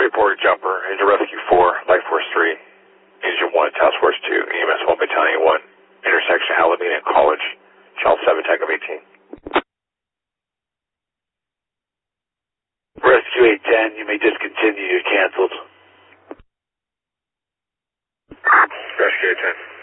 report jumper into Rescue 4, Life Force 3, Engine 1, Task Force 2, EMS 1, Battalion 1, intersection Alameda and College, Child 7, Tech of 18. Rescue 810, you may discontinue, you're canceled. Rescue 810.